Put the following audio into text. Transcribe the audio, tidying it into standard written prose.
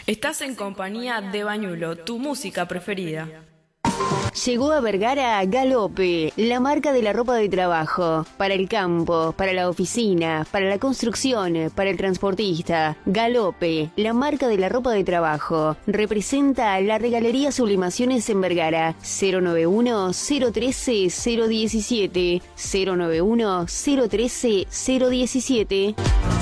Estás en compañía de Bañulo, tu música preferida. Llegó a Vergara Galope, la marca de la ropa de trabajo, para el campo, para la oficina, para la construcción, para el transportista. Galope, la marca de la ropa de trabajo, representa la regalería Sublimaciones en Vergara. 091-013-017, 091-013-017.